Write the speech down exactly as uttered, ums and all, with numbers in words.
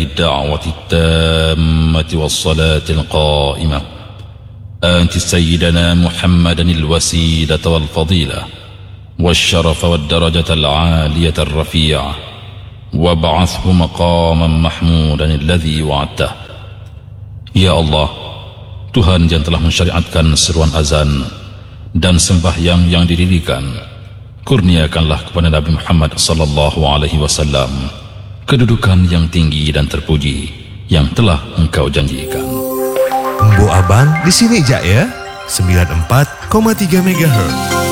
الدعوة التامة والصلاة القائمة آت سيدنا محمدا الوسيلة والفضيلة والشرف والدرجة العالية الرفيعة وابعثه مقاما محمودا الذي وعدته. Ya Allah, Tuhan yang telah mensyariatkan seruan azan dan sembahyang yang didirikan, kurniakanlah kepada Nabi Muhammad sallallahu alaihi wasallam kedudukan yang tinggi dan terpuji yang telah Engkau janjikan. Embu Abang di sini je ya, sembilan puluh empat koma tiga megahertz.